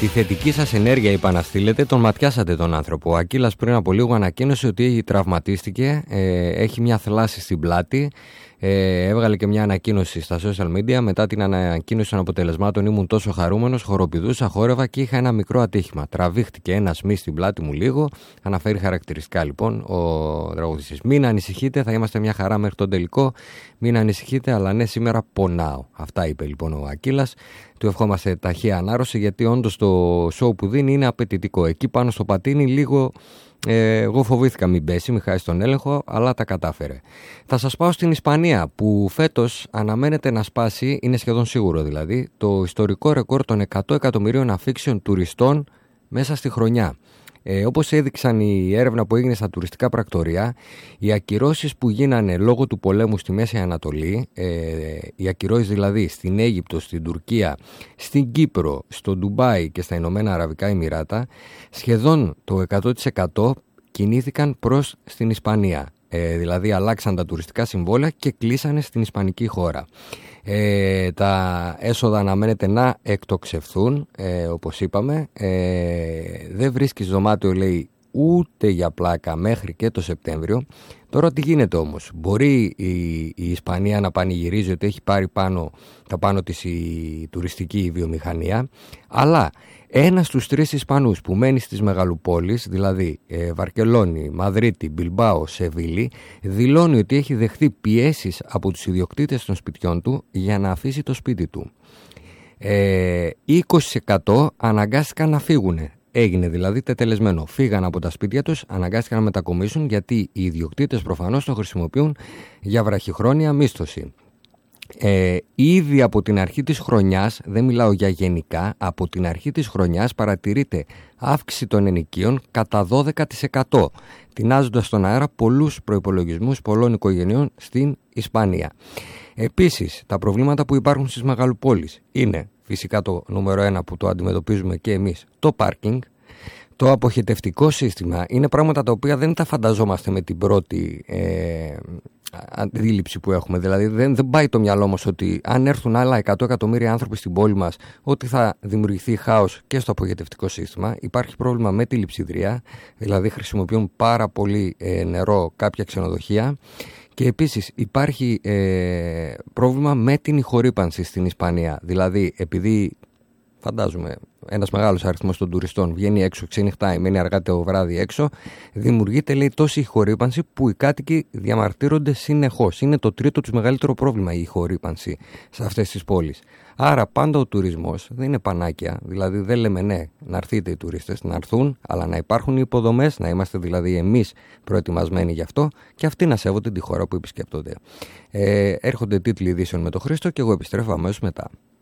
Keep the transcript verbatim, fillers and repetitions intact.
Τη θετική σας ενέργεια είπα να στείλετε, τον ματιάσατε τον άνθρωπο. Ο Ακύλας πριν από λίγο ανακοίνωσε ότι τραυματίστηκε, ε, έχει μια θλάση στην πλάτη. Ε, έβγαλε και μια ανακοίνωση στα social media. Μετά την ανακοίνωση των αποτελεσμάτων ήμουν τόσο χαρούμενος, χοροπηδούσα, χόρευα και είχα ένα μικρό ατύχημα. Τραβήχτηκε ένα σμί στην πλάτη μου λίγο. Αναφέρει χαρακτηριστικά λοιπόν ο τραγουδιστής. Μην ανησυχείτε, θα είμαστε μια χαρά μέχρι τον τελικό. Μην ανησυχείτε, αλλά ναι, σήμερα πονάω. Αυτά είπε λοιπόν ο Ακύλας. Του ευχόμαστε ταχεία ανάρρωση, γιατί όντως το show που δίνει είναι απαιτητικό. Εκεί πάνω στο πατίνι λίγο. Ε, εγώ φοβήθηκα μην πέσει, μην χάσει τον έλεγχο, αλλά τα κατάφερε. Θα σας πάω στην Ισπανία, που φέτος αναμένεται να σπάσει, είναι σχεδόν σίγουρο δηλαδή, το ιστορικό ρεκόρ των εκατό εκατομμυρίων αφήξεων τουριστών μέσα στη χρονιά. Ε, όπως έδειξαν η έρευνα που έγινε στα τουριστικά πρακτορία, οι ακυρώσεις που γίνανε λόγω του πολέμου στη Μέση Ανατολή, ε, οι ακυρώσεις δηλαδή στην Αίγυπτο, στην Τουρκία, στην Κύπρο, στο Ντουμπάι και στα Ηνωμένα Αραβικά Εμιράτα, σχεδόν το εκατό τοις εκατό κινήθηκαν προς την Ισπανία. Ε, δηλαδή αλλάξαν τα τουριστικά συμβόλαια και κλείσανε στην Ισπανική χώρα. Ε, τα έσοδα αναμένεται να εκτοξευθούν, ε, όπως είπαμε. Ε, δεν βρίσκεις δωμάτιο, λέει, ούτε για πλάκα μέχρι και το Σεπτέμβριο. Τώρα τι γίνεται όμως? Μπορεί η, η Ισπανία να πανηγυρίζει ότι έχει πάρει πάνω, τα πάνω της η τουριστική βιομηχανία, αλλά ένας στους τρεις Ισπανούς που μένει στις μεγαλοπόλεις, δηλαδή ε, Βαρκελόνη, Μαδρίτη, Μπιλμπάο, Σεβίλη, δηλώνει ότι έχει δεχθεί πιέσεις από τους ιδιοκτήτες των σπιτιών του για να αφήσει το σπίτι του. Ε, είκοσι τοις εκατό αναγκάστηκαν να φύγουν. Έγινε δηλαδή τετελεσμένο. Φύγαν από τα σπίτια τους, αναγκάστηκαν να μετακομίσουν, γιατί οι ιδιοκτήτες προφανώς το χρησιμοποιούν για βραχυχρόνια μίσθωση. Ε, ήδη από την αρχή της χρονιάς, δεν μιλάω για γενικά, από την αρχή της χρονιάς παρατηρείται αύξηση των ενοικίων κατά δώδεκα τοις εκατό, τεινάζοντας στον αέρα πολλούς προϋπολογισμούς πολλών οικογενειών στην Ισπανία. Επίσης, τα προβλήματα που υπάρχουν στις μεγαλοπόλεις είναι φυσικά το νούμερο ένα που το αντιμετωπίζουμε και εμείς, το πάρκινγκ. Το αποχετευτικό σύστημα είναι πράγματα τα οποία δεν τα φανταζόμαστε με την πρώτη ε, αντίληψη που έχουμε. Δηλαδή δεν, δεν πάει το μυαλό μας ότι αν έρθουν άλλα εκατό εκατομμύρια άνθρωποι στην πόλη μας, ότι θα δημιουργηθεί χάος και στο αποχετευτικό σύστημα. Υπάρχει πρόβλημα με τη λειψιδρία, δηλαδή χρησιμοποιούν πάρα πολύ ε, νερό κάποια ξενοδοχεία. Και επίσης υπάρχει ε, πρόβλημα με την ηχορύπανση στην Ισπανία. Δηλαδή επειδή φαντάζομαι ένας μεγάλος αριθμός των τουριστών βγαίνει έξω, ξενυχτάει, μένει αργά το βράδυ έξω, δημιουργείται, λέει, τόση ηχορύπανση που οι κάτοικοι διαμαρτύρονται συνεχώς. Είναι το τρίτο τους μεγαλύτερο πρόβλημα η ηχορύπανση σε αυτές τις πόλεις. Άρα πάντα ο τουρισμός δεν είναι πανάκια, δηλαδή δεν λέμε ναι να έρθείτε οι τουρίστες, να έρθουν, αλλά να υπάρχουν οι υποδομές, να είμαστε δηλαδή εμείς προετοιμασμένοι γι' αυτό και αυτοί να σέβονται τη χώρα που επισκέπτονται. Ε, έρχονται τίτλοι ειδήσεων με τον Χρήστο και εγώ επιστρέφω αμέσως μετά.